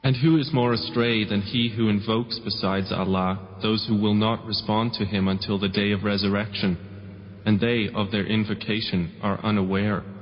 And who is more astray than he who invokes besides Allah those who will not respond to him until the day of resurrection, and they of their invocation are unaware.